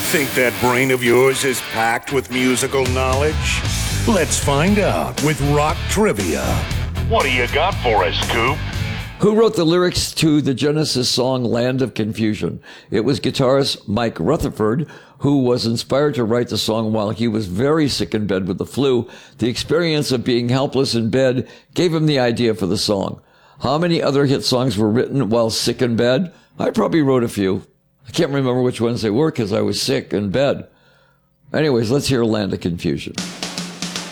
Think that brain of yours is packed with musical knowledge? Let's find out with Rock Trivia. What do you got for us, Coop? Who wrote the lyrics to the Genesis song Land of Confusion? It was guitarist Mike Rutherford, who was inspired to write the song while he was very sick in bed with the flu. The experience of being helpless in bed gave him the idea for the song. How many other hit songs were written while sick in bed? I probably wrote a few. I can't remember which ones they were because I was sick in bed. Anyways, let's hear Land of Confusion.